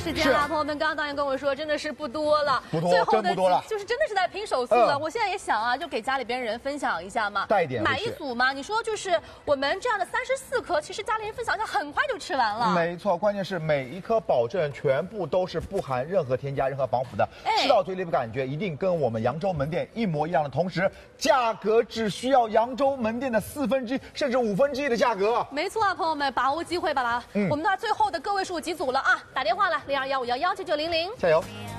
时间了，朋友们，刚刚导演跟我说，真的是不多了， 不多， 最后的真不多了， 就是真的是在拼手速了。我现在也想啊，就给家里边人分享一下嘛， 带一点买一组嘛。你说就是我们这样的34颗，其实家里人分享一下，很快就吃完了。 没错，关键是每一颗保证全部都是不含任何添加、任何防腐的，吃到嘴里的感觉一定跟我们扬州门店一模一样的同时，价格只需要扬州门店的1/4甚至1/5的价格。 没错啊，朋友们，把握机会吧啦！我们的最后的个位数几组了啊，打电话来0215119900， 加油！